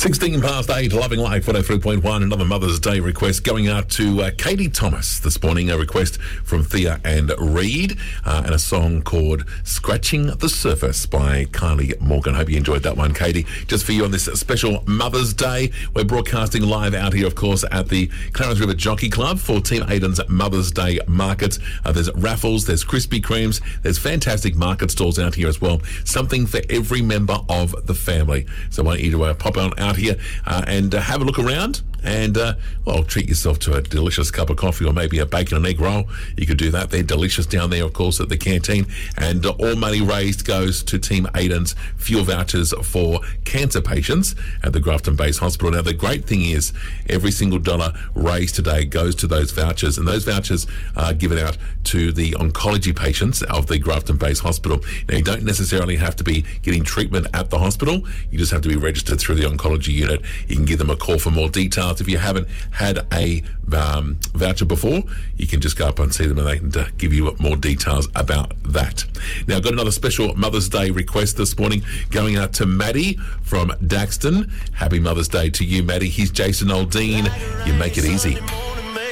16 past 8, Loving Life, 103.1. Another Mother's Day request going out to Katie Thomas this morning. A request from Thea and Reed, and a song called Scratching the Surface by Kylie Morgan. Hope you enjoyed that one, Katie. Just for you on this special Mother's Day. We're broadcasting live out here, of course, at the Clarence River Jockey Club for Team Aiden's Mother's Day market. There's raffles, there's Krispy Kremes, there's fantastic market stalls out here as well. Something for every member of the family. So why don't you pop on out here and have a look around and, treat yourself to a delicious cup of coffee or maybe a bacon and egg roll. You could do that. They're delicious down there, of course, at the canteen. And all money raised goes to Team Aiden's fuel vouchers for cancer patients at the Grafton Base Hospital. Now, the great thing is every single dollar raised today goes to those vouchers, and those vouchers are given out to the oncology patients of the Grafton Base Hospital. Now, you don't necessarily have to be getting treatment at the hospital. You just have to be registered through the oncology unit. You can give them a call for more details. If you haven't had a voucher before, you can just go up and see them and they can give you more details about that. Now, I've got another special Mother's Day request this morning going out to Maddie from Daxton. Happy Mother's Day to you, Maddie. Here's Jason Aldean. You make it easy.